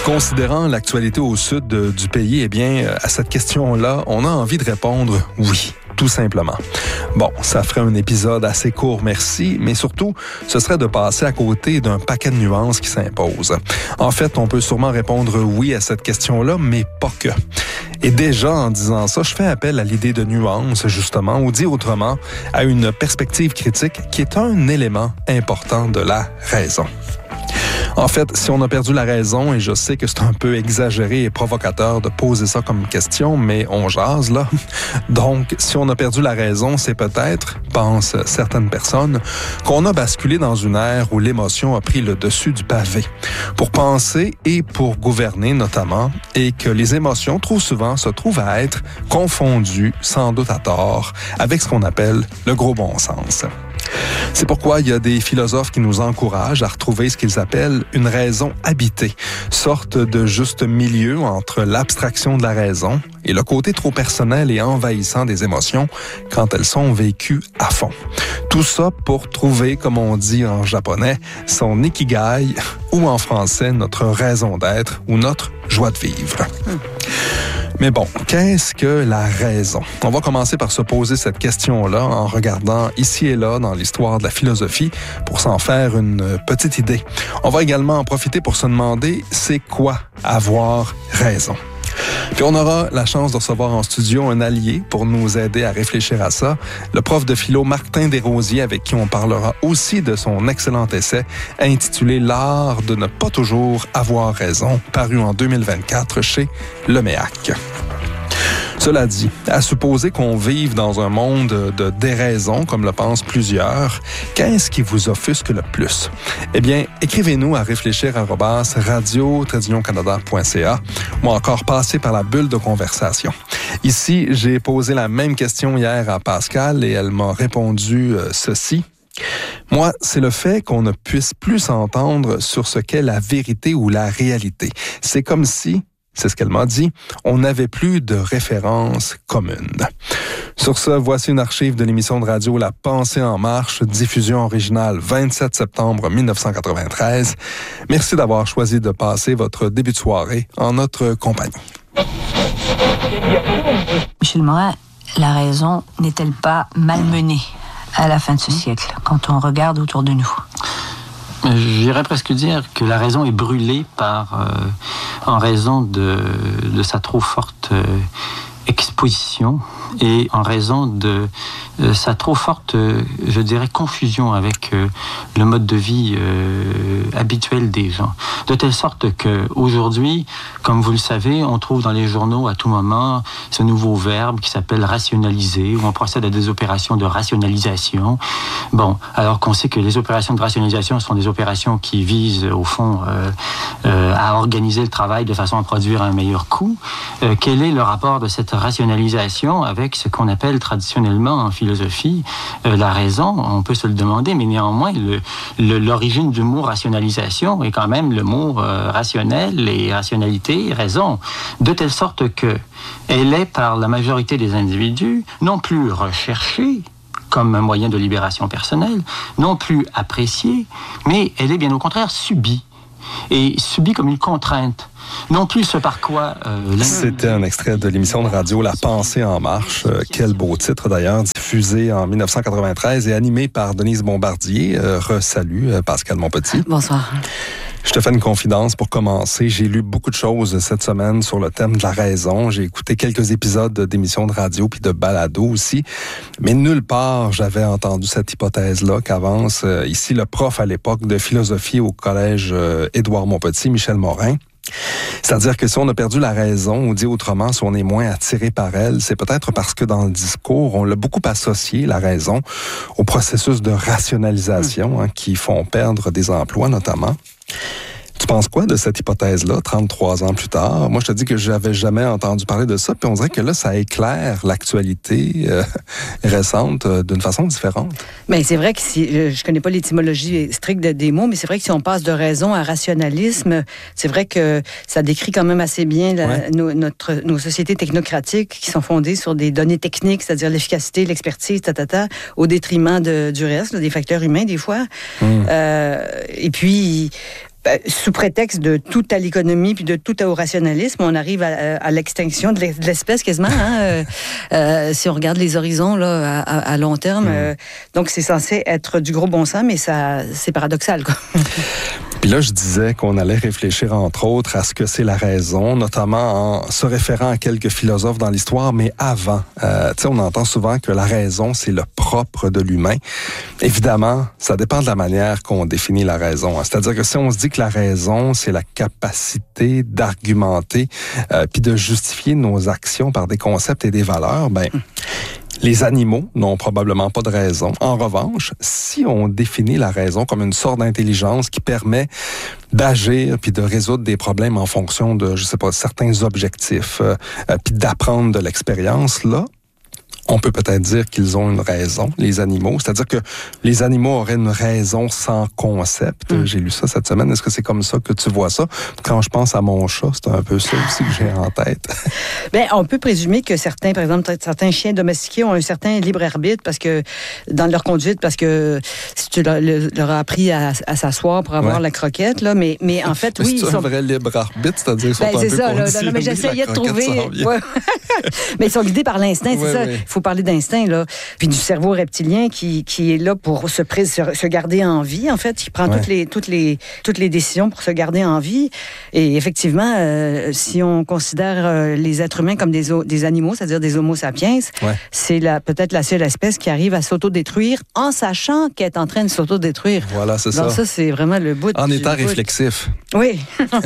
Considérant l'actualité au sud du pays, eh bien, à cette question-là, on a envie de répondre oui, tout simplement. Bon, ça ferait un épisode assez court, merci, mais surtout, ce serait de passer à côté d'un paquet de nuances qui s'imposent. En fait, on peut sûrement répondre oui à cette question-là, mais pas que. Et déjà, en disant ça, je fais appel à l'idée de nuance, justement, ou dit autrement, à une perspective critique qui est un élément important de la raison. En fait, si on a perdu la raison, et je sais que c'est un peu exagéré et provocateur de poser ça comme question, mais on jase, là. Donc, si on a perdu la raison, c'est peut-être, pensent certaines personnes, qu'on a basculé dans une ère où l'émotion a pris le dessus du pavé. Pour penser et pour gouverner, notamment, et que les émotions, trop souvent, se trouvent à être confondues, sans doute à tort, avec ce qu'on appelle le gros bon sens. C'est pourquoi il y a des philosophes qui nous encouragent à retrouver ce qu'ils appellent une raison habitée, sorte de juste milieu entre l'abstraction de la raison et le côté trop personnel et envahissant des émotions quand elles sont vécues à fond. Tout ça pour trouver, comme on dit en japonais, son ikigai ou en français notre raison d'être ou notre joie de vivre. Mais bon, qu'est-ce que la raison? On va commencer par se poser cette question-là en regardant ici et là dans l'histoire de la philosophie pour s'en faire une petite idée. On va également en profiter pour se demander c'est quoi avoir raison? Puis on aura la chance de recevoir en studio un allié pour nous aider à réfléchir à ça, le prof de philo Martin Desrosiers, avec qui on parlera aussi de son excellent essai intitulé « L'art de ne pas toujours avoir raison », paru en 2024 chez Le Méac. Cela dit, à supposer qu'on vive dans un monde de déraison, comme le pensent plusieurs, qu'est-ce qui vous offusque le plus? Eh bien, écrivez-nous à réfléchir@radio-canada.ca ou encore passez par la bulle de conversation. Ici, j'ai posé la même question hier à Pascal et elle m'a répondu ceci. Moi, c'est le fait qu'on ne puisse plus s'entendre sur ce qu'est la vérité ou la réalité. C'est comme si, c'est ce qu'elle m'a dit, on n'avait plus de référence commune. Sur ce, voici une archive de l'émission de radio La Pensée en marche, diffusion originale 27 septembre 1993. Merci d'avoir choisi de passer votre début de soirée en notre compagnie. Michel Morin, la raison n'est-elle pas malmenée à la fin de ce siècle, quand on regarde autour de nous? J'irais presque dire que la raison est brûlée en raison de sa trop forte exposition et en raison de sa trop forte, je dirais, confusion avec le mode de vie habituel des gens. De telle sorte qu'aujourd'hui, comme vous le savez, on trouve dans les journaux à tout moment ce nouveau verbe qui s'appelle rationaliser, où on procède à des opérations de rationalisation. Bon, alors qu'on sait que les opérations de rationalisation sont des opérations qui visent, au fond, à organiser le travail de façon à produire un meilleur coût. Quel est le rapport de cette rationalisation avec ce qu'on appelle traditionnellement en philosophie la raison? On peut se le demander, mais néanmoins, l'origine du mot rationalisation est quand même le mot rationnel et rationalité, raison, de telle sorte que elle est par la majorité des individus non plus recherchée comme un moyen de libération personnelle, non plus appréciée, mais elle est bien au contraire subie, et subie comme une contrainte. Non plus ce par quoi... C'était un extrait de l'émission de radio La Pensée en marche. Quel beau titre d'ailleurs, diffusé en 1993 et animé par Denise Bombardier. Salut Pascal Monpetit. Bonsoir. Je te fais une confidence pour commencer. J'ai lu beaucoup de choses cette semaine sur le thème de la raison. J'ai écouté quelques épisodes d'émissions de radio puis de balado aussi. Mais nulle part, j'avais entendu cette hypothèse-là qu'avance ici le prof à l'époque de philosophie au collège Édouard Montpetit, Michel Morin. C'est-à-dire que si on a perdu la raison, ou dit autrement, si on est moins attiré par elle, c'est peut-être parce que dans le discours, on l'a beaucoup associé, la raison, au processus de rationalisation qui font perdre des emplois notamment. Tu penses quoi de cette hypothèse-là, 33 ans plus tard? Moi, je te dis que j'avais jamais entendu parler de ça, puis on dirait que là, ça éclaire l'actualité récente d'une façon différente. Bien, c'est vrai que je connais pas l'étymologie stricte des mots, mais c'est vrai que si on passe de raison à rationalisme, c'est vrai que ça décrit quand même assez bien nos sociétés technocratiques qui sont fondées sur des données techniques, c'est-à-dire l'efficacité, l'expertise, au détriment du reste, des facteurs humains, des fois. Et puis... sous prétexte de tout à l'économie puis de tout au rationalisme, on arrive à l'extinction de l'espèce quasiment. Si on regarde les horizons là, à long terme, donc c'est censé être du gros bon sens, mais c'est paradoxal, quoi. Puis là, je disais qu'on allait réfléchir, entre autres, à ce que c'est la raison, notamment en se référant à quelques philosophes dans l'histoire, mais avant. Tu sais, on entend souvent que la raison, c'est le propre de l'humain. Évidemment, ça dépend de la manière qu'on définit la raison. C'est-à-dire que si on se dit que la raison, c'est la capacité d'argumenter puis de justifier nos actions par des concepts et des valeurs, ben... Les animaux n'ont probablement pas de raison. En revanche, si on définit la raison comme une sorte d'intelligence qui permet d'agir puis de résoudre des problèmes en fonction de, je sais pas, certains objectifs, puis d'apprendre de l'expérience, là, on peut peut-être dire qu'ils ont une raison, les animaux. C'est-à-dire que les animaux auraient une raison sans concept. J'ai lu ça cette semaine. Est-ce que c'est comme ça que tu vois ça? Quand je pense à mon chat, c'est un peu ça aussi que j'ai en tête. Bien, on peut présumer que certains, par exemple, certains chiens domestiqués ont un certain libre arbitre parce que dans leur conduite, parce que si tu leur as appris à s'asseoir pour avoir la croquette, là, mais en fait, oui, c'est un vrai libre arbitre, c'est-à-dire qu'ils sont un peu ça, conditionnés. non, mais j'essayais de trouver. Mais ils sont guidés par l'instinct, c'est ça. Il faut parler d'instinct, là. Puis du cerveau reptilien qui est là pour se garder en vie, en fait, qui prend toutes les décisions pour se garder en vie. Et effectivement, si on considère les êtres humains comme des animaux, c'est-à-dire des homo sapiens, c'est peut-être la seule espèce qui arrive à s'autodétruire en sachant qu'elle est en train de s'autodétruire. Voilà, c'est ça. Donc ça, c'est vraiment le bout en étant réflexif. Oui.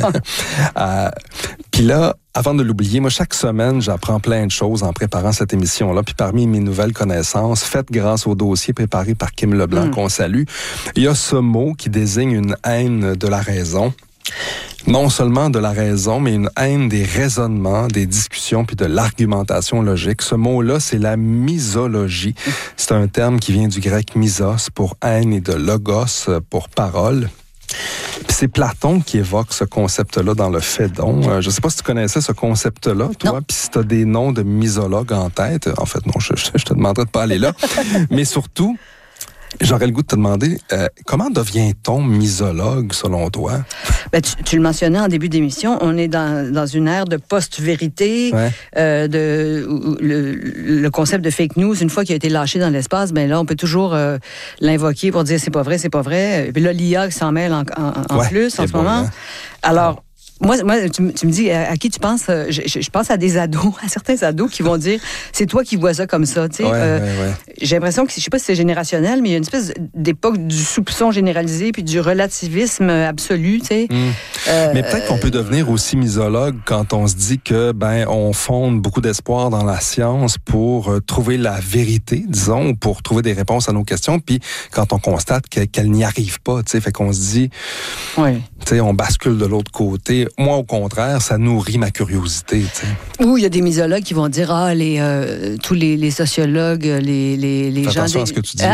Puis là, avant de l'oublier, moi, chaque semaine, j'apprends plein de choses en préparant cette émission-là. Puis parmi mes nouvelles connaissances, faites grâce au dossier préparé par Kim Leblanc, qu'on salue, il y a ce mot qui désigne une haine de la raison. Non seulement de la raison, mais une haine des raisonnements, des discussions, puis de l'argumentation logique. Ce mot-là, c'est la misologie. C'est un terme qui vient du grec misos pour haine et de logos pour parole. Puis c'est Platon qui évoque ce concept-là dans le Phédon. Je ne sais pas si tu connaissais ce concept-là, toi, puis si tu as des noms de misologues en tête. En fait, non, je te demanderais de pas aller là. Mais surtout, j'aurais le goût de te demander, comment devient-on misologue, selon toi? Ben, tu le mentionnais en début d'émission, on est dans une ère de post-vérité, le concept de fake news, une fois qu'il a été lâché dans l'espace, ben là, on peut toujours l'invoquer pour dire c'est pas vrai. Et puis là, l'IA s'en mêle en plus en ce moment. Alors, moi, tu me dis, à qui tu penses? Je pense à des ados, à certains ados qui vont dire, c'est toi qui vois ça comme ça. Tu sais, j'ai l'impression que, je sais pas si c'est générationnel, mais il y a une espèce d'époque du soupçon généralisé puis du relativisme absolu. Tu sais. Mais peut-être qu'on peut devenir aussi misologue quand on se dit que, on fonde beaucoup d'espoir dans la science pour trouver la vérité, disons, ou pour trouver des réponses à nos questions. Puis quand on constate qu'elle n'y arrive pas, tu sais, fait qu'on se dit, tu sais, on bascule de l'autre côté. Moi, au contraire, ça nourrit ma curiosité. T'sais. Ou il y a des misologues qui vont dire tous les sociologues, les gens... Attention à ce que tu dis.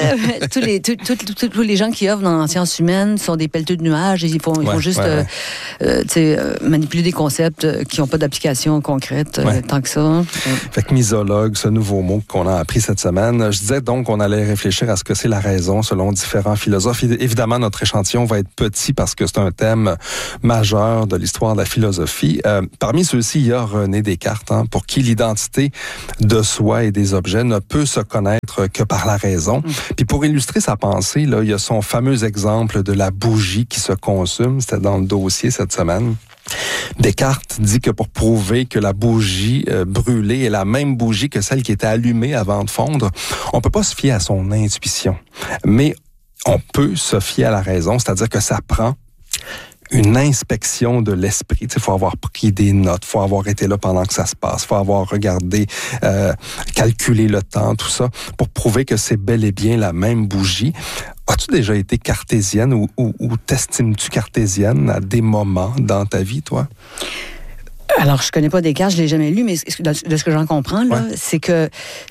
Tous les gens qui œuvrent en sciences humaines sont des pelleteux de nuages. Ils font juste manipuler des concepts qui n'ont pas d'application concrète tant que ça. Fait que misologue, ce nouveau mot qu'on a appris cette semaine. Je disais donc qu'on allait réfléchir à ce que c'est la raison selon différents philosophes. Évidemment, notre échantillon va être petit parce que c'est un thème majeur de l'histoire de la philosophie. Parmi ceux-ci, il y a René Descartes, pour qui l'identité de soi et des objets ne peut se connaître que par la raison. Puis pour illustrer sa pensée, là, il y a son fameux exemple de la bougie qui se consume. C'était dans le dossier cette semaine. Descartes dit que pour prouver que la bougie brûlée est la même bougie que celle qui était allumée avant de fondre, on peut pas se fier à son intuition. Mais on peut se fier à la raison, c'est-à-dire que ça prend une inspection de l'esprit. Il faut avoir pris des notes, il faut avoir été là pendant que ça se passe, il faut avoir regardé, calculé le temps, tout ça, pour prouver que c'est bel et bien la même bougie. As-tu déjà été cartésienne ou t'estimes-tu cartésienne à des moments dans ta vie, toi? Alors, je connais pas Descartes, je l'ai jamais lu, mais de ce que j'en comprends, là, c'est que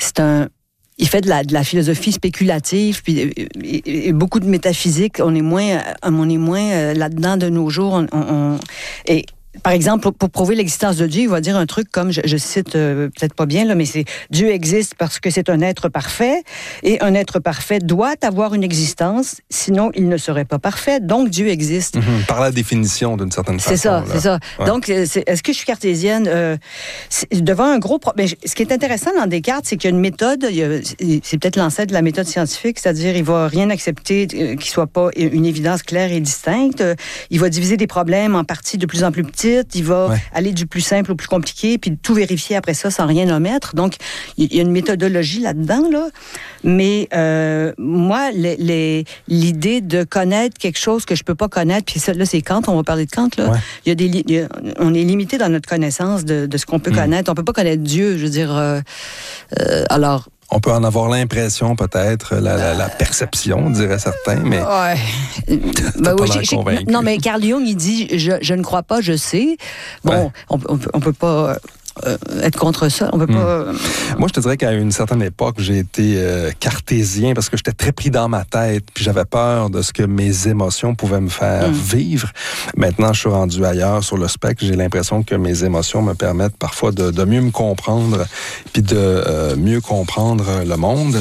il fait de la philosophie spéculative, puis et beaucoup de métaphysique. On est moins là-dedans de nos jours. Et par exemple, pour prouver l'existence de Dieu, il va dire un truc comme, je cite peut-être pas bien, là, mais c'est « Dieu existe parce que c'est un être parfait, et un être parfait doit avoir une existence, sinon il ne serait pas parfait, donc Dieu existe. » Par la définition, d'une certaine façon. C'est ça. Ouais. Donc, est-ce que je suis cartésienne? Devant un gros... ce qui est intéressant dans Descartes, c'est qu'il y a une méthode, c'est peut-être l'ancêtre de la méthode scientifique, c'est-à-dire il va rien accepter qui soit pas une évidence claire et distincte. Il va diviser des problèmes en parties de plus en plus petites. Il va aller du plus simple au plus compliqué, puis tout vérifier après ça sans rien omettre. Donc, il y a une méthodologie là-dedans, là. Mais moi, l'idée de connaître quelque chose que je peux pas connaître, puis ça, là, c'est Kant, on va parler de Kant, là. Ouais. On est limité dans notre connaissance de ce qu'on peut connaître. On peut pas connaître Dieu, je veux dire. Alors... On peut en avoir l'impression, peut-être, la perception, diraient certains, mais... Ouais. Non, mais Carl Jung, il dit « je ne crois pas, je sais ». Bon, on peut pas... être contre ça, on peut pas... Moi, je te dirais qu'à une certaine époque, j'ai été cartésien parce que j'étais très pris dans ma tête, puis j'avais peur de ce que mes émotions pouvaient me faire vivre. Maintenant, je suis rendu ailleurs sur le spectre. J'ai l'impression que mes émotions me permettent parfois de mieux me comprendre, puis de mieux comprendre le monde.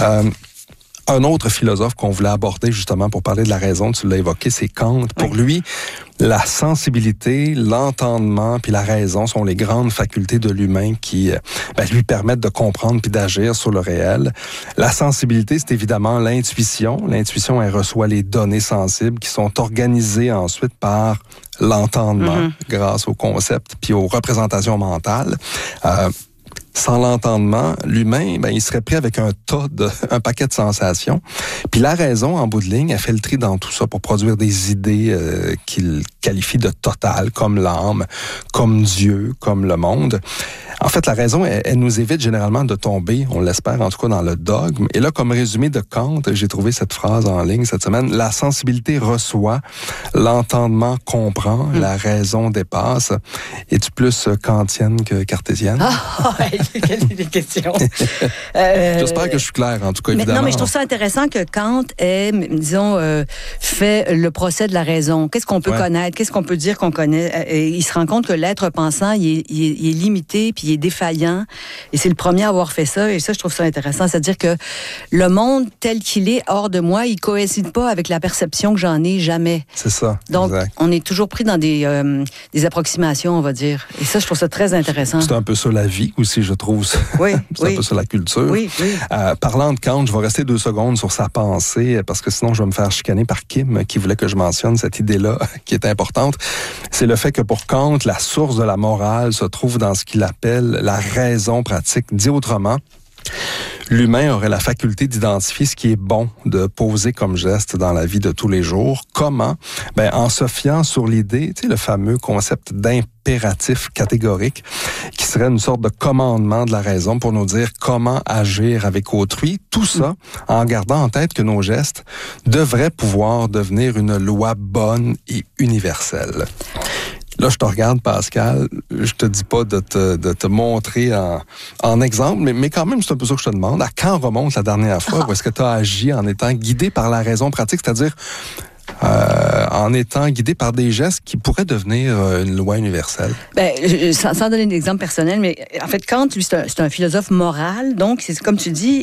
Un autre philosophe qu'on voulait aborder justement pour parler de la raison, tu l'as évoqué, c'est Kant. Pour lui, la sensibilité, l'entendement puis la raison sont les grandes facultés de l'humain qui lui permettent de comprendre puis d'agir sur le réel. La sensibilité, c'est évidemment l'intuition. L'intuition, elle reçoit les données sensibles qui sont organisées ensuite par l'entendement grâce aux concepts puis aux représentations mentales. Sans l'entendement, l'humain, il serait pris avec un paquet de sensations. Puis la raison, en bout de ligne, elle fait le tri dans tout ça pour produire des idées qu'il qualifie de totales, comme l'âme, comme Dieu, comme le monde. En fait, la raison, elle nous évite généralement de tomber, on l'espère en tout cas, dans le dogme. Et là, comme résumé de Kant, j'ai trouvé cette phrase en ligne cette semaine, la sensibilité reçoit, l'entendement comprend, la raison dépasse. Es-tu plus kantienne que cartésienne? Quelle question. J'espère que je suis clair, en tout cas, évidemment. Non, mais je trouve ça intéressant que Kant ait, disons, fait le procès de la raison. Qu'est-ce qu'on peut connaître? Qu'est-ce qu'on peut dire qu'on connaît? Et il se rend compte que l'être pensant, il est limité, puis il est défaillant. Et c'est le premier à avoir fait ça. Et ça, je trouve ça intéressant. C'est-à-dire que le monde tel qu'il est, hors de moi, il coïncide pas avec la perception que j'en ai jamais. C'est ça. Donc, on est toujours pris dans des approximations, on va dire. Et ça, je trouve ça très intéressant. C'est un peu ça la vie aussi, je trouve. Oui, c'est un peu ça la culture. Oui. Parlant de Kant, je vais rester 2 secondes sur sa pensée, parce que sinon je vais me faire chicaner par Kim, qui voulait que je mentionne cette idée-là, qui est importante. C'est le fait que pour Kant, la source de la morale se trouve dans ce qu'il appelle la raison pratique. Dit autrement, l'humain aurait la faculté d'identifier ce qui est bon de poser comme geste dans la vie de tous les jours. Comment? En se fiant sur l'idée, le fameux concept d'impératif catégorique, qui serait une sorte de commandement de la raison pour nous dire comment agir avec autrui. Tout ça en gardant en tête que nos gestes devraient pouvoir devenir une loi bonne et universelle. Là, je te regarde, Pascal, je te dis pas de te montrer en exemple, mais quand même, c'est un peu ça que je te demande. À quand remonte la dernière fois où est-ce que tu as agi en étant guidé par la raison pratique, c'est-à-dire en étant guidé par des gestes qui pourraient devenir une loi universelle? Sans donner d'exemple personnel, mais en fait, Kant, lui, c'est un philosophe moral, donc, c'est comme tu dis,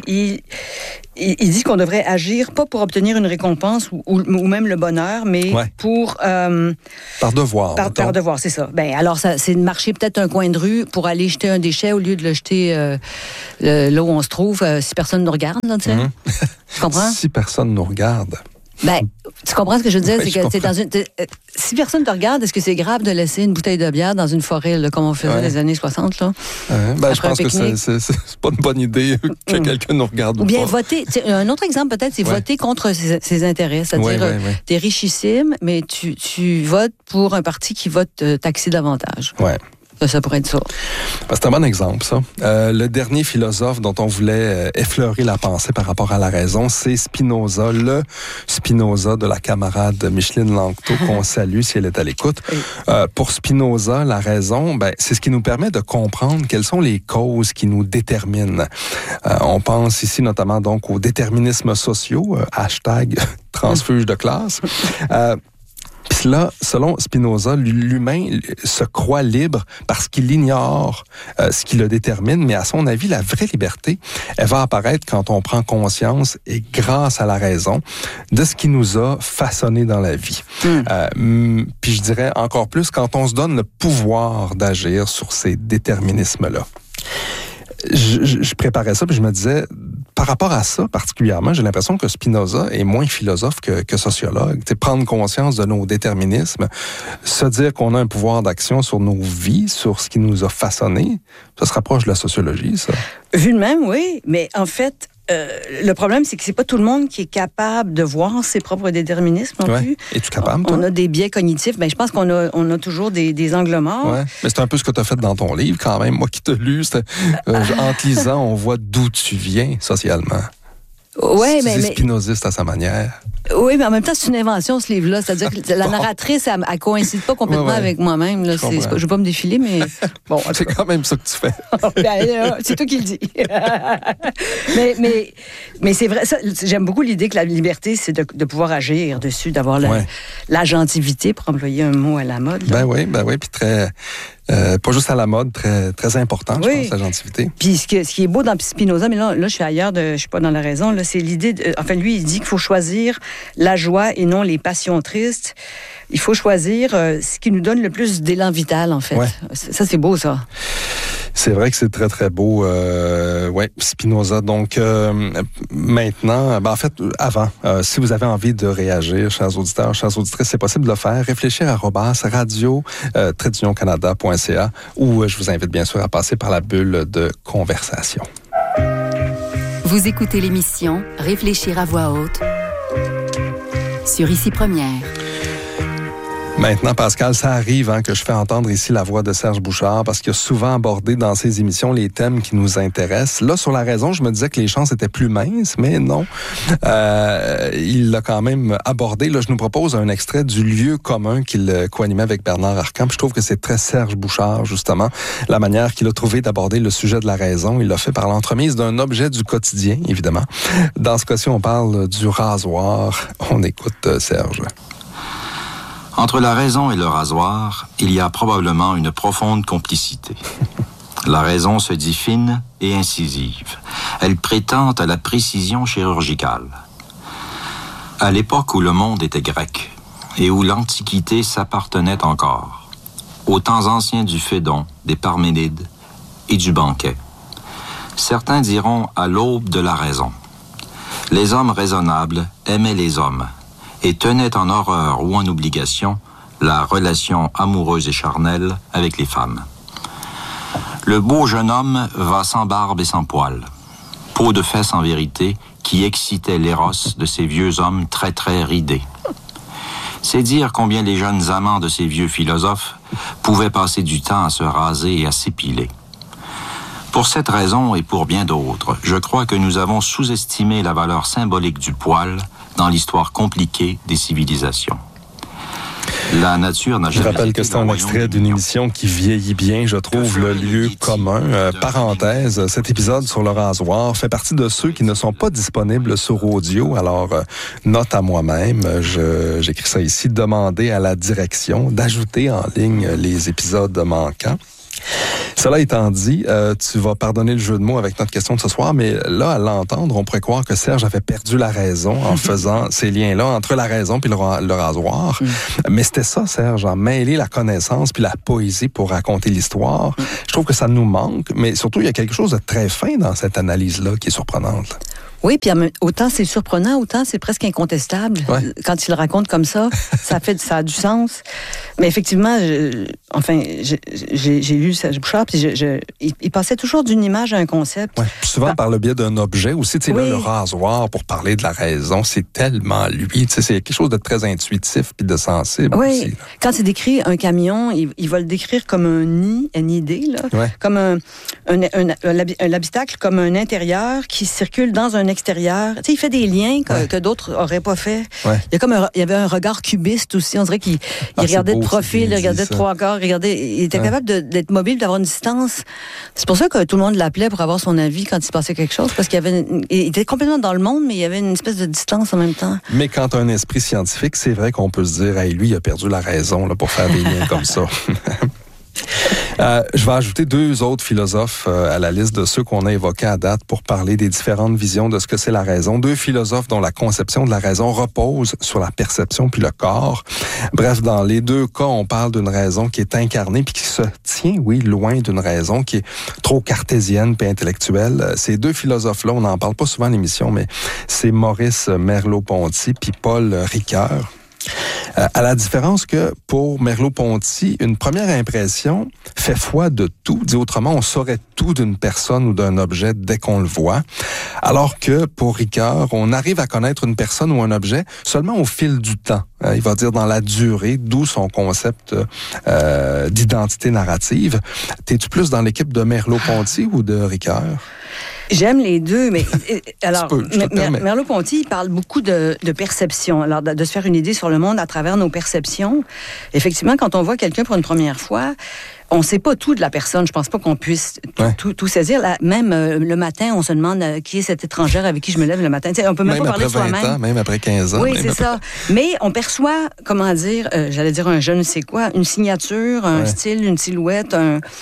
il dit qu'on devrait agir pas pour obtenir une récompense ou même le bonheur, mais pour... par devoir. Par devoir, c'est ça. Alors, c'est de marcher peut-être un coin de rue pour aller jeter un déchet au lieu de le jeter là où on se trouve, si personne nous regarde, là, tu sais. Tu comprends? Si personne nous regarde. Tu comprends ce que je veux dire? C'est que si personne te regarde, est-ce que c'est grave de laisser une bouteille de bière dans une forêt, là, comme on faisait dans les années 60? Là, je pense que c'est pas une bonne idée que quelqu'un nous regarde. Ou bien voter. Un autre exemple, peut-être, c'est voter contre ses intérêts. C'est-à-dire, t'es richissime, mais tu votes pour un parti qui va te taxer davantage. Ouais. Ça pourrait être ça. C'est un bon exemple, ça. Le dernier philosophe dont on voulait effleurer la pensée par rapport à la raison, c'est Spinoza, le Spinoza de la camarade Micheline Langto, qu'on salue si elle est à l'écoute. Pour Spinoza, la raison, c'est ce qui nous permet de comprendre quelles sont les causes qui nous déterminent. On pense ici notamment donc aux déterminismes sociaux, #transfuge de classe. Puis là, selon Spinoza, l'humain se croit libre parce qu'il ignore ce qui le détermine, mais à son avis, la vraie liberté, elle va apparaître quand on prend conscience et grâce à la raison de ce qui nous a façonné dans la vie. Puis je dirais encore plus quand on se donne le pouvoir d'agir sur ces déterminismes-là. Je préparais ça, puis je me disais, par rapport à ça particulièrement, j'ai l'impression que Spinoza est moins philosophe que sociologue. T'sais, prendre conscience de nos déterminismes, se dire qu'on a un pouvoir d'action sur nos vies, sur ce qui nous a façonnés, ça se rapproche de la sociologie, ça. Vu de même, oui, mais en fait, le problème, c'est que c'est pas tout le monde qui est capable de voir ses propres déterminismes non plus. Es-tu capable, toi? On a des biais cognitifs. Ben, je pense qu'on a toujours des angles morts. Ouais. Mais c'est un peu ce que tu as fait dans ton livre, quand même. Moi qui te lu, en te lisant, on voit d'où tu viens socialement. Ouais, mais spinoziste à sa manière. Oui, mais en même temps, c'est une invention, ce livre-là. C'est-à-dire que la narratrice, elle coïncide pas complètement avec moi-même. Là. Je ne vais pas me défiler, mais bon. C'est quand même ça que tu fais. C'est toi qui le dis. mais c'est vrai, ça, j'aime beaucoup l'idée que la liberté, c'est de pouvoir agir dessus, d'avoir l'agentivité, pour employer un mot à la mode. Là. Ben oui, puis très... pas juste à la mode, très, très important, je pense, l'agentivité. Puis ce qui est beau dans Spinoza, mais là je suis ailleurs, je suis pas dans la raison, là, c'est l'idée, lui, il dit qu'il faut choisir la joie et non les passions tristes. Il faut choisir ce qui nous donne le plus d'élan vital, en fait. Ouais. Ça, c'est beau, ça. C'est vrai que c'est très, très beau. Spinoza. Donc, maintenant, avant, si vous avez envie de réagir, chers auditeurs, chères auditrices, c'est possible de le faire. Réfléchir @ radio-canada.ca où je vous invite bien sûr à passer par la bulle de conversation. Vous écoutez l'émission Réfléchir à voix haute sur Ici Première. Maintenant, Pascal, ça arrive que je fais entendre ici la voix de Serge Bouchard parce qu'il a souvent abordé dans ses émissions les thèmes qui nous intéressent. Là, sur la raison, je me disais que les chances étaient plus minces, mais non. Il l'a quand même abordé. Là, je nous propose un extrait du lieu commun qu'il co-animait avec Bernard Arcan. Puis je trouve que c'est très Serge Bouchard, justement, la manière qu'il a trouvé d'aborder le sujet de la raison. Il l'a fait par l'entremise d'un objet du quotidien, évidemment. Dans ce cas-ci, on parle du rasoir. On écoute Serge. Entre la raison et le rasoir, il y a probablement une profonde complicité. La raison se dit fine et incisive. Elle prétend à la précision chirurgicale. À l'époque où le monde était grec et où l'Antiquité s'appartenait encore, aux temps anciens du Phédon, des Parménides et du banquet, certains diront à l'aube de la raison. Les hommes raisonnables aimaient les hommes et tenaient en horreur ou en obligation la relation amoureuse et charnelle avec les femmes. Le beau jeune homme va sans barbe et sans poils, peau de fesse en vérité, qui excitait l'éros de ces vieux hommes très très ridés. C'est dire combien les jeunes amants de ces vieux philosophes pouvaient passer du temps à se raser et à s'épiler. Pour cette raison et pour bien d'autres, je crois que nous avons sous-estimé la valeur symbolique du poil dans l'histoire compliquée des civilisations. La nature n'a jamais... Je rappelle que c'est un extrait d'une émission qui vieillit bien, je trouve, le lieu commun. Parenthèse, cet épisode sur le rasoir fait partie de ceux qui ne sont pas disponibles sur audio. Alors, note à moi-même, j'écris ça ici, demander à la direction d'ajouter en ligne les épisodes manquants. Cela étant dit, tu vas pardonner le jeu de mots avec notre question de ce soir, mais là, à l'entendre, on pourrait croire que Serge avait perdu la raison en faisant ces liens-là entre la raison puis le rasoir. Mais c'était ça, Serge, en mêler la connaissance puis la poésie pour raconter l'histoire. Je trouve que ça nous manque, mais surtout, il y a quelque chose de très fin dans cette analyse-là qui est surprenante. Oui, puis autant c'est surprenant, autant c'est presque incontestable. Ouais. Quand il le raconte comme ça, ça a du sens. Mais effectivement, j'ai lu Serge Bouchard, puis il passait toujours d'une image à un concept. Ouais. Souvent par le biais d'un objet aussi. Tu sais, là, le rasoir, pour parler de la raison, c'est tellement lui. Tu sais, c'est quelque chose de très intuitif puis de sensible aussi. Là. Quand il décrit un camion, il va le décrire comme un nid, une idée, là, comme un habitacle, comme un intérieur qui circule dans un extérieur. Tu sais, il fait des liens que d'autres n'auraient pas fait. Ouais. Il y avait un regard cubiste aussi. On dirait qu'il regardait beau, de profil, il regardait de ça. trois quarts, il était capable d'être mobile, d'avoir une distance. C'est pour ça que tout le monde l'appelait pour avoir son avis quand il se passait quelque chose, parce il était complètement dans le monde, mais il y avait une espèce de distance en même temps. Mais quand tu as un esprit scientifique, c'est vrai qu'on peut se dire, hey, lui, il a perdu la raison là, pour faire des liens comme ça. Je vais ajouter 2 autres philosophes à la liste de ceux qu'on a évoqués à date pour parler des différentes visions de ce que c'est la raison. 2 philosophes dont la conception de la raison repose sur la perception puis le corps. Bref, dans les 2 cas, on parle d'une raison qui est incarnée puis qui se tient, oui, loin d'une raison qui est trop cartésienne puis intellectuelle. Ces 2 philosophes-là, on n'en parle pas souvent à l'émission, mais c'est Maurice Merleau-Ponty puis Paul Ricoeur. À la différence que pour Merleau-Ponty, une première impression fait foi de tout. Dit autrement, on saurait tout d'une personne ou d'un objet dès qu'on le voit. Alors que pour Ricoeur, on arrive à connaître une personne ou un objet seulement au fil du temps. Il va dire dans la durée, d'où son concept d'identité narrative. T'es-tu plus dans l'équipe de Merleau-Ponty ou de Ricoeur? J'aime les 2, mais alors Merleau-Ponty, il parle beaucoup de perception, alors de se faire une idée sur le monde à travers nos perceptions. Effectivement, quand on voit quelqu'un pour une première fois, on ne sait pas tout de la personne. Je pense pas qu'on puisse tout saisir. Là, même le matin, on se demande qui est cette étrangère avec qui je me lève le matin. T'sais, on peut même pas parler de soi-même. 20 ans, même après 15 ans. Oui, c'est ça. Mais on perçoit, comment dire, j'allais dire un je ne sais quoi, une signature, un style, une silhouette,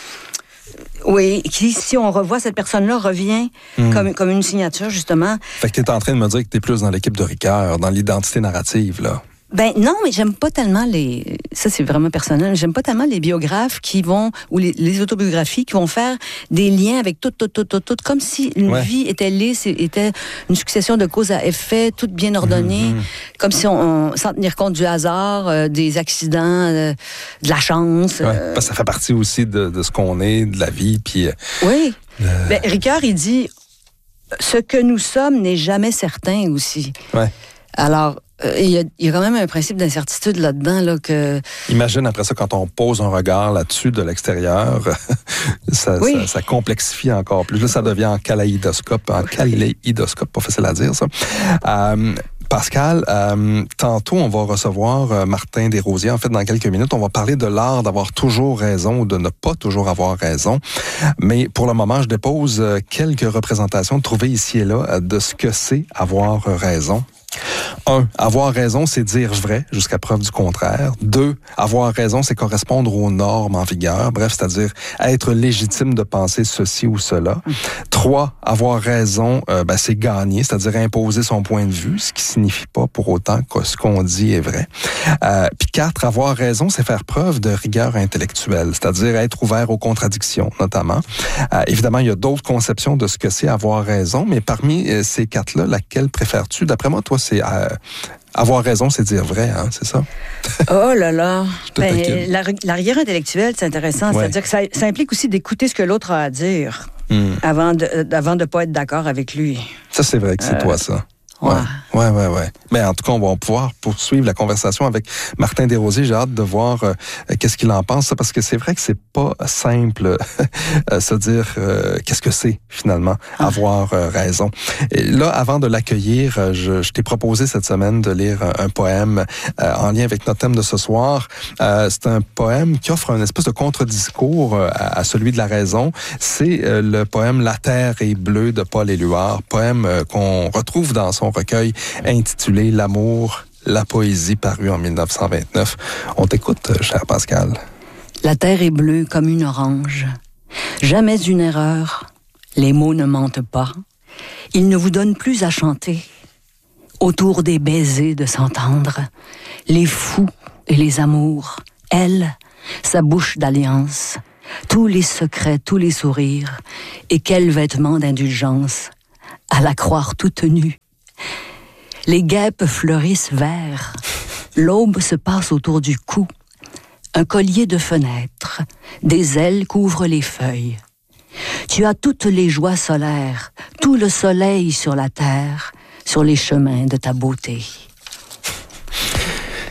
oui, qui, si on revoit cette personne-là, revient comme une signature, justement. Fait que t'es en train de me dire que t'es plus dans l'équipe de Ricoeur, dans l'identité narrative, là. Ben non, mais j'aime pas tellement ça c'est vraiment personnel, j'aime pas tellement les biographes qui vont, ou les autobiographies qui vont faire des liens avec tout, comme si une vie était lisse, était une succession de causes à effet, toute bien ordonnée, comme si on sans tenir compte du hasard, des accidents, de la chance. Parce que ça fait partie aussi de ce qu'on est, de la vie, puis... Oui. Ben, Ricoeur, il dit, ce que nous sommes n'est jamais certain aussi. Ouais. Alors, il y a quand même un principe d'incertitude là-dedans. Là, que... Imagine après ça, quand on pose un regard là-dessus de l'extérieur, ça complexifie encore plus. Là, ça devient en kaléidoscope, pas facile à dire ça. Pascal, tantôt, on va recevoir Martin Desrosiers. En fait, dans quelques minutes, on va parler de l'art d'avoir toujours raison ou de ne pas toujours avoir raison. Mais pour le moment, je dépose quelques représentations trouvées ici et là de ce que c'est avoir raison. 1. Avoir raison, c'est dire vrai jusqu'à preuve du contraire. 2. Avoir raison, c'est correspondre aux normes en vigueur. Bref, c'est-à-dire être légitime de penser ceci ou cela. 3. Avoir raison, c'est gagner, c'est-à-dire imposer son point de vue, ce qui signifie pas pour autant que ce qu'on dit est vrai. Puis 4. Avoir raison, c'est faire preuve de rigueur intellectuelle, c'est-à-dire être ouvert aux contradictions, notamment. Évidemment, il y a d'autres conceptions de ce que c'est avoir raison, mais parmi ces 4-là, laquelle préfères-tu? D'après moi, toi, c'est avoir raison, c'est dire vrai, hein, c'est ça? Oh là là! La rigueur intellectuelle, c'est intéressant. Ouais. C'est-à-dire que ça implique aussi d'écouter ce que l'autre a à dire avant de pas être d'accord avec lui. Ça, c'est vrai que c'est toi, ça. Ouais. Mais en tout cas, on va pouvoir poursuivre la conversation avec Martin Desrosiers. J'ai hâte de voir qu'est-ce qu'il en pense, parce que c'est vrai que c'est pas simple se dire qu'est-ce que c'est, finalement, avoir raison. Et là, avant de l'accueillir, je t'ai proposé cette semaine de lire un poème en lien avec notre thème de ce soir. C'est un poème qui offre un espèce de contre-discours à celui de la raison. C'est le poème « La terre est bleue » de Paul Éluard, poème qu'on retrouve dans son recueil intitulé « L'amour, la poésie » paru en 1929. On t'écoute, cher Pascal. La terre est bleue comme une orange. Jamais une erreur. Les mots ne mentent pas. Ils ne vous donnent plus à chanter. Autour des baisers de s'entendre. Les fous et les amours. Elle, sa bouche d'alliance. Tous les secrets, tous les sourires. Et quel vêtement d'indulgence. À la croire toute nue. Les guêpes fleurissent verts. L'aube se passe autour du cou. Un collier de fenêtres. Des ailes couvrent les feuilles. Tu as toutes les joies solaires, tout le soleil sur la terre, sur les chemins de ta beauté.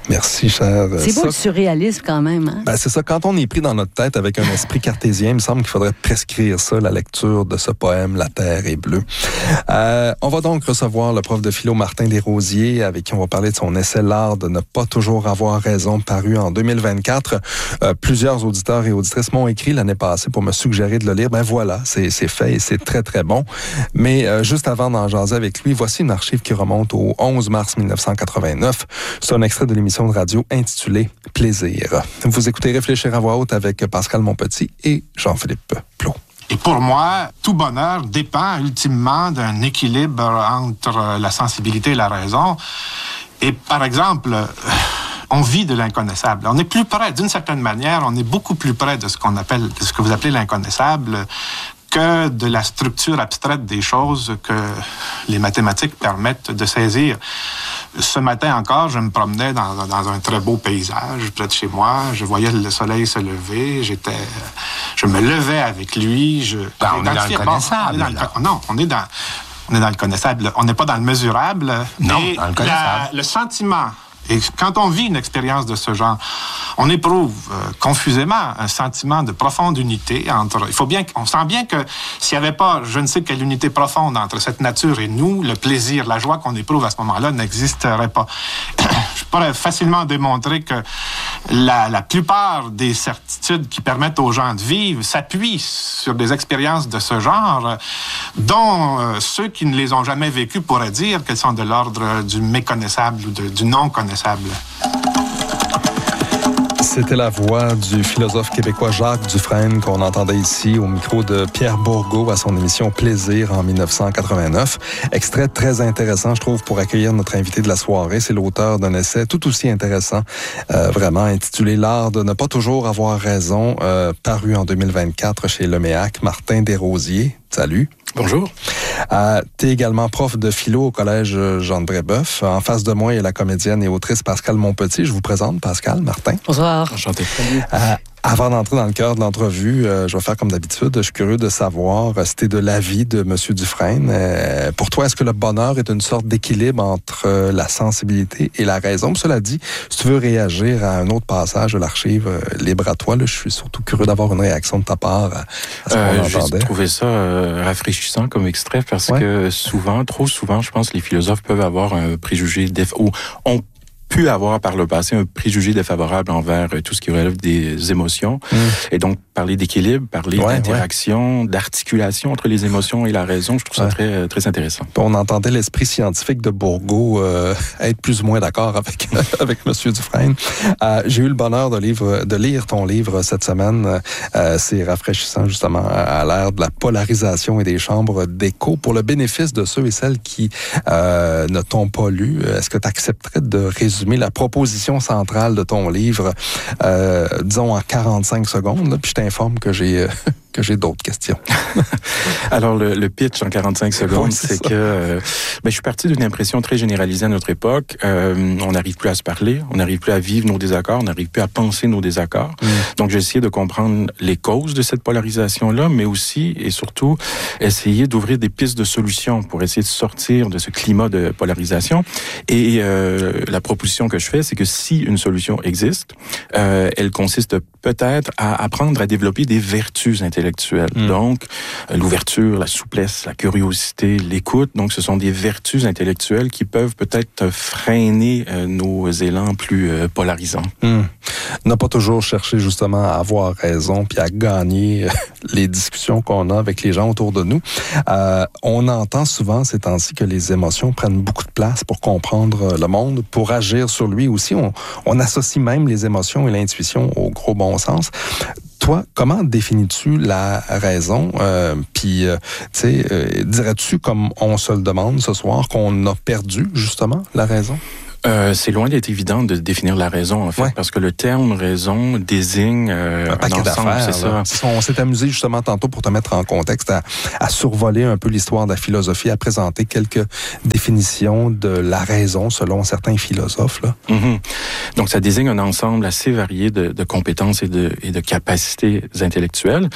Merci, cher. C'est beau le surréalisme quand même. Hein? Ben, c'est ça. Quand on est pris dans notre tête avec un esprit cartésien, il me semble qu'il faudrait prescrire ça, la lecture de ce poème « La terre est bleue ». On va donc recevoir le prof de philo Martin Desrosiers, avec qui on va parler de son essai « L'art de ne pas toujours avoir raison », paru en 2024. Plusieurs auditeurs et auditrices m'ont écrit l'année passée pour me suggérer de le lire. Ben voilà, c'est fait et c'est très, très bon. Mais juste avant d'en jaser avec lui, voici une archive qui remonte au 11 mars 1989. C'est un extrait de l'émission de radio intitulée « Plaisir ». Vous écoutez Réfléchir à voix haute avec Pascal Monpetit et Jean-Philippe Plot. Et pour moi, tout bonheur dépend ultimement d'un équilibre entre la sensibilité et la raison. Et par exemple, on vit de l'inconnaissable. On est plus près, d'une certaine manière, on est beaucoup plus près de ce que vous appelez l'inconnaissable que de la structure abstraite des choses que les mathématiques permettent de saisir. Ce matin encore, je me promenais dans un très beau paysage près de chez moi. Je voyais le soleil se lever. Je me levais avec lui. On est dans le connaissable. Non, on est dans le connaissable. On n'est pas dans le mesurable. Non, dans le connaissable. Le sentiment. Et quand on vit une expérience de ce genre, on éprouve confusément un sentiment de profonde unité entre... On sent bien que s'il n'y avait pas je ne sais quelle unité profonde entre cette nature et nous, le plaisir, la joie qu'on éprouve à ce moment-là n'existerait pas. Je pourrais facilement démontrer que la plupart des certitudes qui permettent aux gens de vivre s'appuient sur des expériences de ce genre, dont ceux qui ne les ont jamais vécues pourraient dire qu'elles sont de l'ordre du méconnaissable ou du non-connaissable. C'était la voix du philosophe québécois Jacques Dufresne qu'on entendait ici au micro de Pierre Bourgault à son émission Plaisir en 1989. Extrait très intéressant, je trouve, pour accueillir notre invité de la soirée. C'est l'auteur d'un essai tout aussi intéressant, vraiment intitulé « L'art de ne pas toujours avoir raison », paru en 2024 chez Leméac. Martin Desrosiers, salut. Bonjour. Tu es également prof de philo au collège Jean de Brébeuf. En face de moi, il y a la comédienne et autrice Pascal Monpetit. Je vous présente Pascal, Martin. Bonsoir. Enchanté. Avant d'entrer dans le cœur de l'entrevue, je vais faire comme d'habitude. Je suis curieux de savoir si tu es de l'avis de M. Dufresne. Pour toi, est-ce que le bonheur est une sorte d'équilibre entre la sensibilité et la raison? Cela dit, si tu veux réagir à un autre passage de l'archive, libre à toi. Là, je suis surtout curieux d'avoir une réaction de ta part à ce qu'on entendait. J'ai trouvé ça rafraîchissant comme extrait parce que souvent, trop souvent, je pense que les philosophes peuvent avoir un préjugé ou ont pu avoir par le passé un préjugé défavorable envers tout ce qui relève des émotions. Et donc, parler d'équilibre, parler d'interaction, d'articulation entre les émotions et la raison, je trouve ça très, très intéressant. On entendait l'esprit scientifique de Bourgault être plus ou moins d'accord avec M. Dufresne. J'ai eu le bonheur de lire ton livre cette semaine. C'est rafraîchissant, justement, à l'ère de la polarisation et des chambres d'écho. Pour le bénéfice de ceux et celles qui ne t'ont pas lu, est-ce que tu accepterais de résumer la proposition centrale de ton livre, disons en 45 secondes, là, puis je t'informe que j'ai d'autres questions. Alors, le pitch en 45 secondes, c'est que je suis parti d'une impression très généralisée à notre époque. On n'arrive plus à se parler, on n'arrive plus à vivre nos désaccords, on n'arrive plus à penser nos désaccords. Donc, j'ai essayé de comprendre les causes de cette polarisation-là, mais aussi et surtout essayer d'ouvrir des pistes de solutions pour essayer de sortir de ce climat de polarisation. Et la proposition que je fais, c'est que si une solution existe, elle consiste peut-être à apprendre à développer des vertus intellectuelles. Donc, l'ouverture, la souplesse, la curiosité, l'écoute. Donc, ce sont des vertus intellectuelles qui peuvent peut-être freiner nos élans plus polarisants. Ne pas toujours chercher justement à avoir raison puis à gagner les discussions qu'on a avec les gens autour de nous. On entend souvent ces temps-ci que les émotions prennent beaucoup de place pour comprendre le monde, pour agir sur lui aussi. On associe même les émotions et l'intuition au gros bon sens. Toi, comment définis-tu la raison? Puis, dirais-tu, comme on se le demande ce soir, qu'on a perdu justement la raison? C'est loin d'être évident de définir la raison, en fait, parce que le terme raison désigne un ensemble, c'est ça. On s'est amusé justement tantôt pour te mettre en contexte à survoler un peu l'histoire de la philosophie, à présenter quelques définitions de la raison selon certains philosophes. Là. Donc, ça désigne un ensemble assez varié de compétences et de capacités intellectuelles.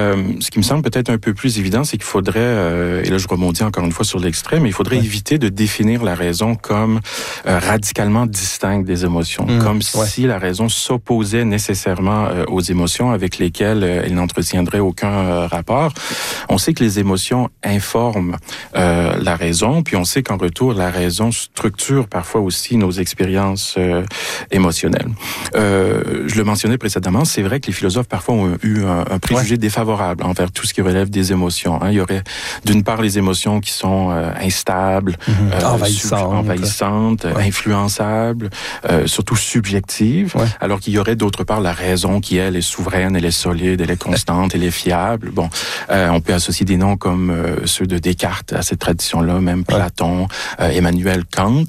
Ce qui me semble peut-être un peu plus évident, c'est qu'il faudrait, et là je rebondis encore une fois sur l'extrait, mais il faudrait éviter de définir la raison comme radicalement distinctes des émotions, comme si la raison s'opposait nécessairement aux émotions avec lesquelles elle n'entretiendrait aucun rapport. On sait que les émotions informent la raison, puis on sait qu'en retour, la raison structure parfois aussi nos expériences émotionnelles. Je le mentionnais précédemment, c'est vrai que les philosophes parfois ont eu un préjugé défavorable envers tout ce qui relève des émotions. Il y aurait d'une part les émotions qui sont instables, envahissantes, influençables, surtout subjectives, alors qu'il y aurait d'autre part la raison qui, elle, est souveraine, elle est solide, elle est constante, elle est fiable. Bon, on peut associer des noms comme ceux de Descartes à cette tradition-là, même Platon, Emmanuel Kant.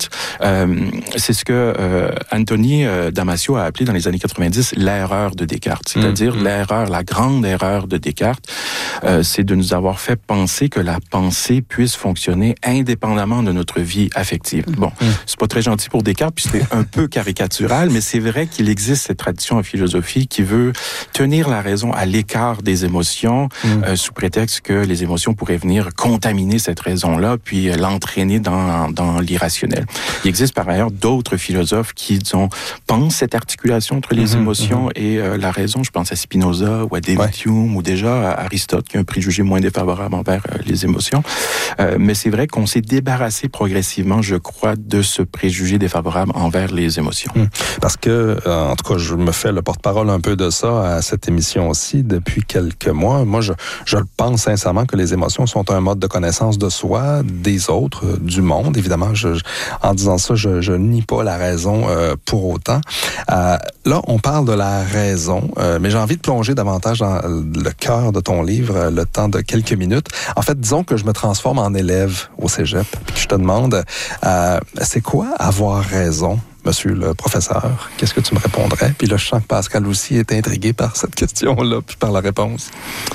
C'est ce que Anthony Damasio a appelé dans les années 90 l'erreur de Descartes, c'est-à-dire l'erreur, la grande erreur de Descartes, c'est de nous avoir fait penser que la pensée puisse fonctionner indépendamment de notre vie affective. Bon, c'est pas très gentil pour Descartes, puis c'est un peu caricatural, mais c'est vrai qu'il existe cette tradition en philosophie qui veut tenir la raison à l'écart des émotions, sous prétexte que les émotions pourraient venir contaminer cette raison-là, puis l'entraîner dans l'irrationnel. Il existe par ailleurs d'autres philosophes qui, disons, pensent cette articulation entre les émotions et la raison. Je pense à Spinoza ou à David Hume ou déjà à Aristote, qui a un préjugé moins défavorable envers les émotions. Mais c'est vrai qu'on s'est débarrassé progressivement, je crois, de ce préjugé défavorable envers les émotions. Parce que, en tout cas, je me fais le porte-parole un peu de ça à cette émission aussi depuis quelques mois. Moi, je pense sincèrement que les émotions sont un mode de connaissance de soi, des autres, du monde. Évidemment, en disant ça, je nie pas la raison pour autant. Là, on parle de la raison, mais j'ai envie de plonger davantage dans le cœur de ton livre, le temps de quelques minutes. En fait, disons que je me transforme en élève au cégep, puis que je te demande, c'est quoi avoir raison, monsieur le professeur? Qu'est-ce que tu me répondrais? Puis là, je sens que Pascal aussi est intrigué par cette question-là, puis par la réponse.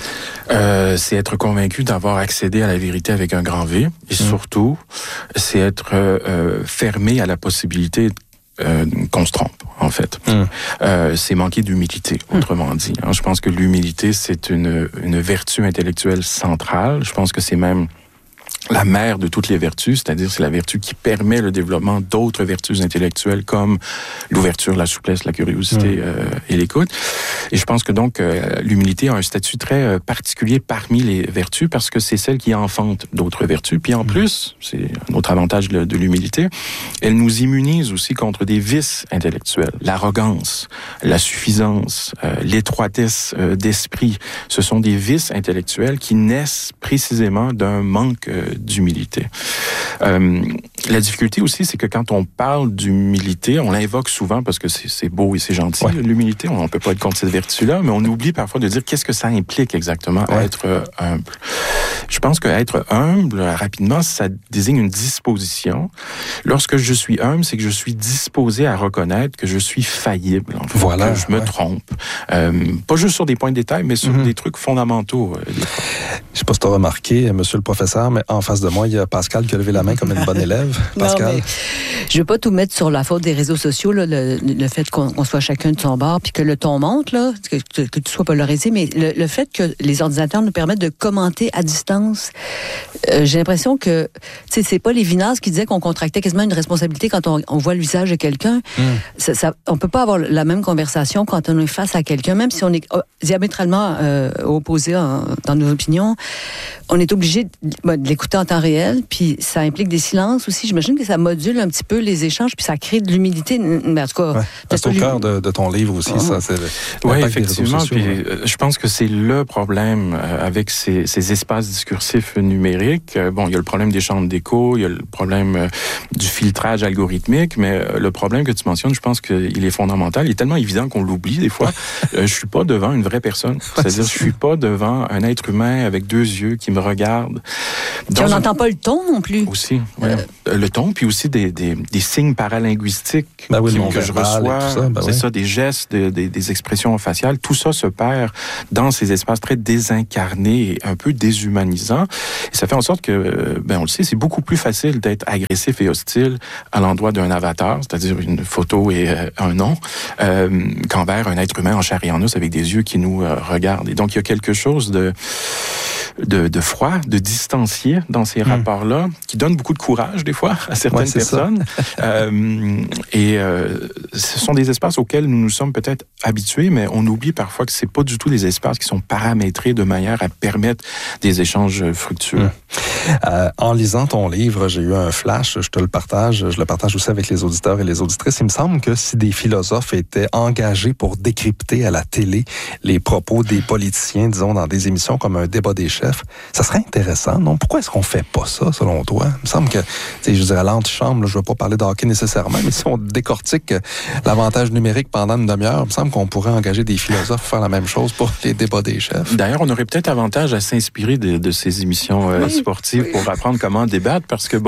C'est être convaincu d'avoir accédé à la vérité avec un grand V, et surtout, c'est être fermé à la possibilité qu'on se trompe, en fait. C'est manquer d'humilité, autrement dit. Je pense que l'humilité, c'est une vertu intellectuelle centrale. Je pense que c'est même la mère de toutes les vertus, c'est-à-dire c'est la vertu qui permet le développement d'autres vertus intellectuelles comme l'ouverture, la souplesse, la curiosité et l'écoute. Et je pense que donc l'humilité a un statut très particulier parmi les vertus parce que c'est celle qui enfante d'autres vertus. Puis en plus, c'est un autre avantage de l'humilité, elle nous immunise aussi contre des vices intellectuels. L'arrogance, la suffisance, l'étroitesse d'esprit, ce sont des vices intellectuels qui naissent précisément d'un manque d'humilité. La difficulté aussi, c'est que quand on parle d'humilité, on l'invoque souvent parce que c'est beau et c'est gentil, l'humilité, on ne peut pas être contre cette vertu-là, mais on oublie parfois de dire qu'est-ce que ça implique exactement être humble. Je pense qu'être humble, rapidement, ça désigne une disposition. Lorsque je suis humble, c'est que je suis disposé à reconnaître que je suis faillible, en fait, que je me trompe. Pas juste sur des points de détail, mais sur des trucs fondamentaux. Je ne sais pas si tu as remarqué, monsieur le professeur, mais en face de moi, il y a Pascal qui a levé la main comme une bonne élève. Pascal? Non, mais je ne veux pas tout mettre sur la faute des réseaux sociaux, là, le fait qu'on soit chacun de son bord, puis que le ton monte, là, que tu sois polarisé, mais le fait que les ordinateurs nous permettent de commenter à distance, j'ai l'impression que, tu sais, c'est pas Lévinas qui disait qu'on contractait quasiment une responsabilité quand on voit l'usage de quelqu'un. On peut pas avoir la même conversation quand on est face à quelqu'un, même si on est diamétralement opposés dans nos opinions. On est obligé de l'écouter en temps réel, puis ça implique des silences aussi. J'imagine que ça module un petit peu les échanges, puis ça crée de l'humilité. Mais en tout cas, c'est au cœur de ton livre aussi, ça. Oui, effectivement. Puis, je pense que c'est le problème avec ces espaces discursifs numériques. Bon, il y a le problème des chambres d'écho, il y a le problème du filtrage algorithmique, mais le problème que tu mentionnes, je pense qu'il est fondamental. Il est tellement évident qu'on l'oublie des fois. Je suis pas devant une vraie personne. C'est-à-dire, je suis pas devant un être humain avec deux yeux qui me regarde. On n'entend pas le ton non plus. Aussi, le ton, puis aussi des signes paralinguistiques que je reçois. C'est ça, des gestes, des expressions faciales. Tout ça se perd dans ces espaces très désincarnés et un peu déshumanisants. Et ça fait en sorte que, on le sait, c'est beaucoup plus facile d'être agressif et hostile à l'endroit d'un avatar, c'est-à-dire une photo et un nom, qu'envers un être humain en chair et en os avec des yeux qui nous regardent. Et donc, il y a quelque chose de froid, de distancié dans ces rapports-là, qui donnent beaucoup de courage, des fois, à certaines personnes. Ce sont des espaces auxquels nous nous sommes peut-être habitués, mais on oublie parfois que c'est pas du tout des espaces qui sont paramétrés de manière à permettre des échanges fructueux. En lisant ton livre, j'ai eu un flash, je le partage aussi avec les auditeurs et les auditrices. Il me semble que si des philosophes étaient engagés pour décrypter à la télé les propos des politiciens, disons, dans des émissions comme un débat des chefs, ça serait intéressant, non? Pourquoi est-ce qu'on fait pas ça, selon toi? Il me semble que, je dirais, à l'antichambre, je ne veux pas parler de hockey nécessairement, mais si on décortique l'avantage numérique pendant une demi-heure, il me semble qu'on pourrait engager des philosophes pour faire la même chose pour les débats des chefs. D'ailleurs, on aurait peut-être avantage à s'inspirer de ces émissions sportives pour apprendre comment débattre, parce que,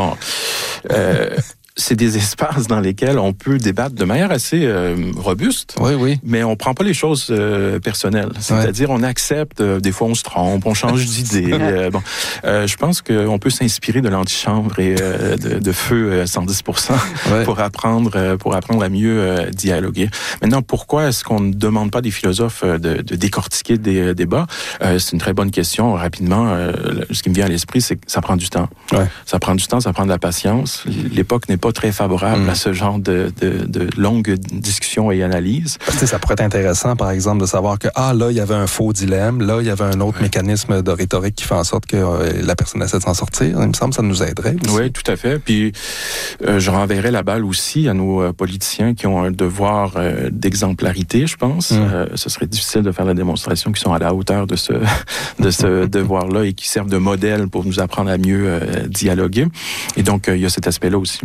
c'est des espaces dans lesquels on peut débattre de manière assez robuste. Oui. Mais on prend pas les choses personnelles. C'est-à-dire, on accepte, des fois on se trompe, on change d'idée. Je pense qu'on peut s'inspirer de l'antichambre et de Feu 110% pour apprendre à mieux dialoguer. Maintenant, pourquoi est-ce qu'on ne demande pas des philosophes de décortiquer des débats? C'est une très bonne question. Rapidement, ce qui me vient à l'esprit, c'est que ça prend du temps. Ça prend du temps, ça prend de la patience. L'époque n'est pas très favorable à ce genre de longues discussions et analyses. Ça pourrait être intéressant, par exemple, de savoir que là, il y avait un faux dilemme, là, il y avait un autre mécanisme de rhétorique qui fait en sorte que la personne essaie de s'en sortir. Il me semble que ça nous aiderait. Oui, tout à fait. Puis, je renverrai la balle aussi à nos politiciens qui ont un devoir d'exemplarité, je pense. Ce serait difficile de faire la démonstration qu'ils sont à la hauteur de ce devoir-là et qui servent de modèle pour nous apprendre à mieux dialoguer. Et donc, il y a cet aspect-là aussi.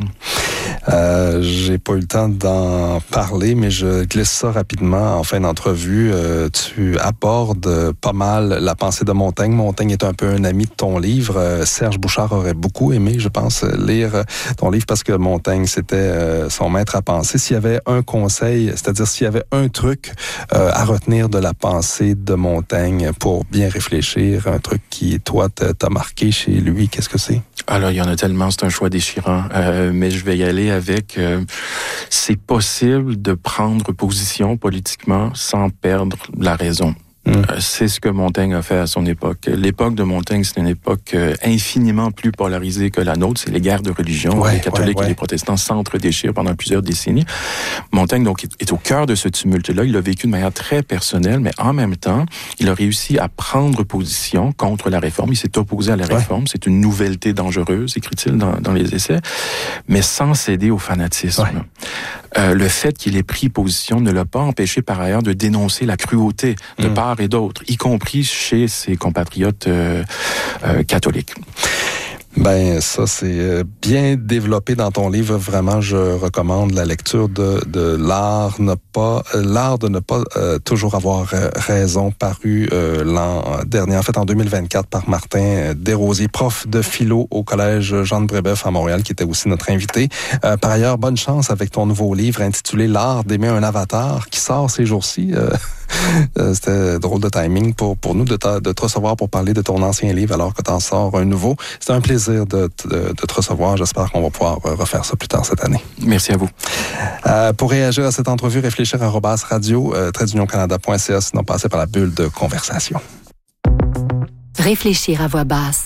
J'ai pas eu le temps d'en parler, mais je glisse ça rapidement en fin d'entrevue. Tu abordes pas mal la pensée de Montaigne. Montaigne est un peu un ami de ton livre. Serge Bouchard aurait beaucoup aimé, je pense, lire ton livre parce que Montaigne, c'était son maître à penser. S'il y avait un conseil, c'est-à-dire s'il y avait un truc à retenir de la pensée de Montaigne pour bien réfléchir, un truc qui, toi, t'a marqué chez lui, qu'est-ce que c'est? Alors, il y en a tellement, c'est un choix déchirant. Mais je vais y aller avec... c'est possible de prendre position politiquement sans perdre la raison. C'est ce que Montaigne a fait à son époque. L'époque de Montaigne, c'est une époque infiniment plus polarisée que la nôtre. C'est les guerres de religion. Les catholiques et les protestants s'entre-déchirent pendant plusieurs décennies. Montaigne, donc, est au cœur de ce tumulte-là. Il l'a vécu de manière très personnelle, mais en même temps, il a réussi à prendre position contre la réforme. Il s'est opposé à la réforme. C'est une nouvelleté dangereuse, écrit-il dans les essais, mais sans céder au fanatisme. Le fait qu'il ait pris position ne l'a pas empêché par ailleurs de dénoncer la cruauté de part et d'autre, y compris chez ses compatriotes catholiques. Ben, ça, c'est bien développé dans ton livre. Vraiment, je recommande la lecture de l'art de ne pas toujours avoir raison, paru l'an dernier, en fait, en 2024, par Martin Desrosiers, prof de philo au collège Jean de Brébeuf à Montréal, qui était aussi notre invité. Par ailleurs, bonne chance avec ton nouveau livre intitulé L'art d'aimer un avatar, qui sort ces jours-ci. C'était drôle de timing pour nous de te recevoir pour parler de ton ancien livre alors que tu en sors un nouveau. C'était un plaisir de te recevoir. J'espère qu'on va pouvoir refaire ça plus tard cette année. Merci à vous. Pour réagir à cette entrevue, réfléchir @radio-canada.ca, sinon passer par la bulle de conversation. Réfléchir à voix basse.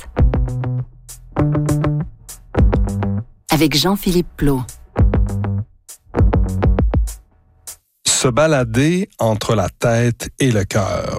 Avec Jean-Philippe Plot. Se balader entre la tête et le cœur.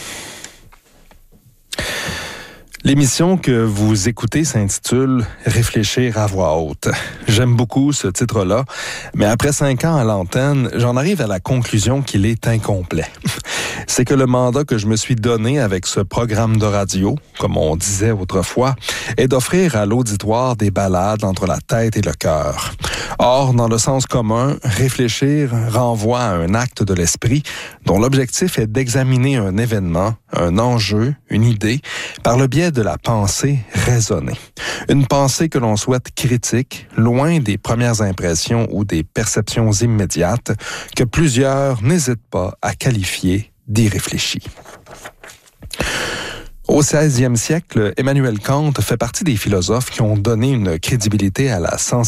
L'émission que vous écoutez s'intitule « Réfléchir à voix haute ». J'aime beaucoup ce titre-là, mais après 5 ans à l'antenne, j'en arrive à la conclusion qu'il est incomplet. C'est que le mandat que je me suis donné avec ce programme de radio, comme on disait autrefois, est d'offrir à l'auditoire des balades entre la tête et le cœur. Or, dans le sens commun, réfléchir renvoie à un acte de l'esprit dont l'objectif est d'examiner un événement, un enjeu, une idée, par le biais de la pensée raisonnée. Une pensée que l'on souhaite critique, loin des premières impressions ou des perceptions immédiates, que plusieurs n'hésitent pas à qualifier d'irréfléchies. Au 16e siècle, Emmanuel Kant fait partie des philosophes qui ont donné une crédibilité à la sensibilité